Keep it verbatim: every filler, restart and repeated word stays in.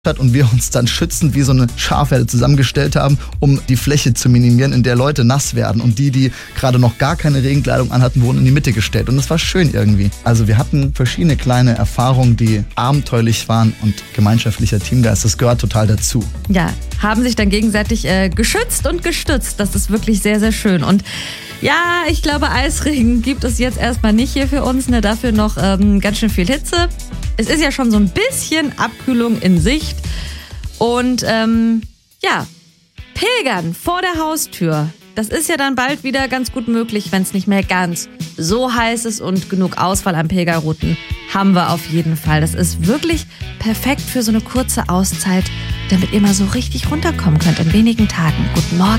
hat und wir uns dann schützend wie so eine Schafherde zusammengestellt haben, um die Fläche zu minimieren, in der Leute nass werden. Und die, die gerade noch gar keine Regenkleidung anhatten, wurden in die Mitte gestellt. Und das war schön irgendwie. Also wir hatten verschiedene kleine Erfahrungen, die abenteuerlich waren, und gemeinschaftlicher Teamgeist, das gehört total dazu. Ja, haben sich dann gegenseitig äh, geschützt und gestützt. Das ist wirklich sehr, sehr schön. Und ja, ich glaube, Eisregen gibt es jetzt erstmal nicht hier für uns. Ne? Dafür noch ähm, ganz schön viel Hitze. Es ist ja schon so ein bisschen Abkühlung in Sicht. Und ähm, ja, Pilgern vor der Haustür, das ist ja dann bald wieder ganz gut möglich, wenn es nicht mehr ganz so heiß ist, und genug Auswahl an Pilgerrouten haben wir auf jeden Fall. Das ist wirklich perfekt für so eine kurze Auszeit, damit ihr mal so richtig runterkommen könnt in wenigen Tagen. Guten Morgen.